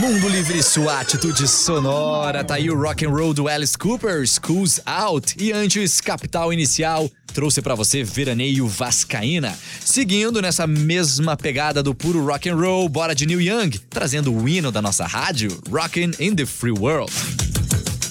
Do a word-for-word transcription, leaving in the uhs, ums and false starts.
Mundo Livre, sua atitude sonora. Tá aí o rock and roll do Alice Cooper, Schools Out. E antes, Capital Inicial, trouxe pra você Veraneio Vascaína. Seguindo nessa mesma pegada do puro rock and roll, bora de Neil Young, trazendo o hino da nossa rádio, Rockin' in the Free World.